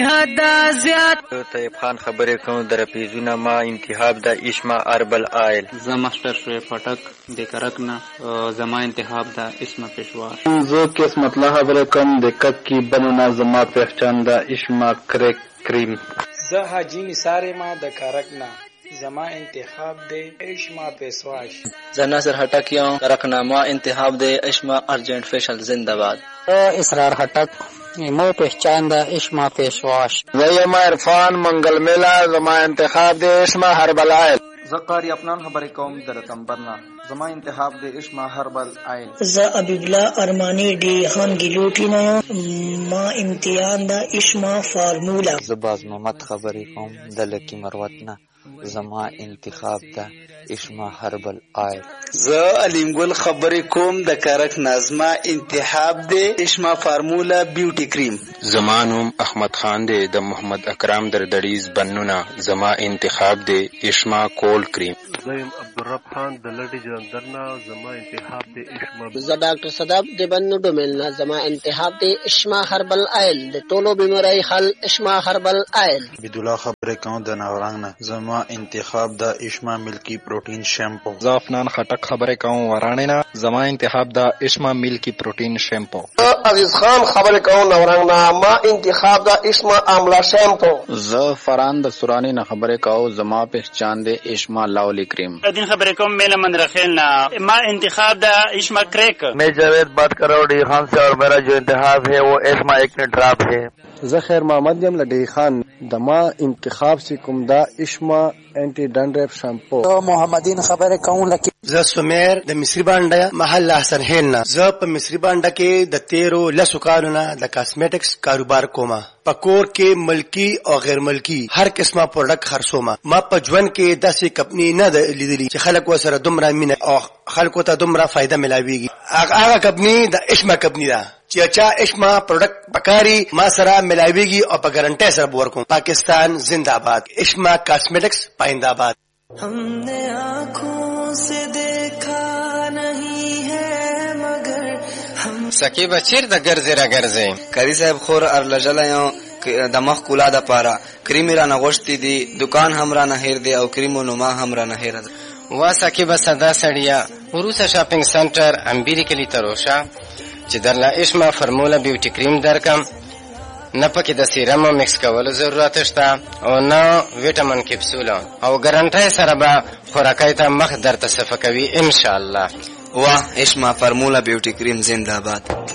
حد زیات طیب خان خبرې کوم در پیزونه ما انتخاب د اسما اربل آیل. زه مستر شعیب پټک د کرک نه زما انتخاب د اسما پېشوا. زه قسمت الله خبرې کوم د کک کی بنونه زما پہچان د اسما کریک کریم. زه حاجی نثار ما د کرک نه زما انتخاب د اسما پیشواش. زه ناصر هټک یم کرک نه ما انتخاب د اسما ارجنٹ فیشل زنده باد. اسرار هټک مو پہچان دا اشما پیشواش. زیم عرفان منگل میلا زما انتخاب د اسما هربل آیل. زقاری افنان خبرې کوم د رتمبرنا زما انتخاب د اسما هربل آیل. ز ابیب الله ارمانی ډی خان ګلوټی نه ما امتحان د اسما فارمولا. زباز محمد خبرې کوم د لکی مروت نه زما انتخاب د اسما هربل آیل. زه علیم ګل خبرې کوم د کرک نازما انتخاب د اسما فارمولا بیوټی کریم. زما نوم احمد خان دی د محمد اکرام دردړیز بنونه زما انتخاب د اسما کول کریم. زیم عبدالرب خان د لټی جندرنا زما انتخاب د اسما. زه ډاکټر صداب د بنو ډوملنا زما انتخاب د اسما هربل آیل. د ټولو بیماری حل اسما هربل آیل. عبد الله خبرې کوم د ناورنګ نه زما انتخاب د اسما ملکی پروتین شیمپو. زه افنان خټک خبرې کوم ورانه نه زما انتخاب د اسما ملکی پروتین شیمپو. عزیز خان خبرې کوم نورنګ نه ما انتخاب د اسما آملا شیمپو. زه فران د سورانی نه خبرې کوم زما پہچان د اسما لاولی کریم. دین خبرې کوم میلا مندرخیل نه ما انتخاب د اسما کریک. میں جاوید بات کر رہا ہوں ڈی خان سے اور میرا جو انتخاب ہے وہ اسما ایک ڈراپ ہے. زه خیر محمد یم لډی خان دما انتخاب سکم دا اسما انټي ډنډرف شامپو. محمدین خبره کوم لکه زه سمیر د مصری بانډه محل حسن هیل نه زه په مصری بانډه کې د 13 لسو کالونو د کاسمیټکس کاروبار کوم. پکور کې ملکی او غیر ملکی هر قسمه پروډکټ خرڅوم. ما په ژوند کې داسې کمپنی نه لیدلې چې خلک وسره دومره مینه او خلکو ته دومره فائدہ ملاويږي. هغه کمپنی د اسما کمپنی ده چې چا اسما پروډکټ پکاري ما سره ملاويږي او په ګارانټي سره ورکوم. پاکستان زندہ باد. اسما کاسمیټکس پاینده آباد. ہم نے آنکھوں سے دیکھا نہیں ہے مگر ہم سکی بچیر د ګرځي را ګرځي. کری صاحب خور ارلجل یم د مخ کولا د پاره کریم را نغشتي دي دکان هم را نه هیر دی او کریمو نو ما هم را نه هیر. وا سکی بسدا سړیا وروسه شاپینګ سنټر امبيري کلی تروشا چې درلا اسما فارمولا بیوټی کریم درکم. نه پکې د سیرم مکس کولو ضرورت شته او نه ویټامین کپسول او ګارانټي سره به خوراکای ته مخ درته صفه کوي ان شاء الله. واه اسما فارمولا بیوټی کریم زنده باد.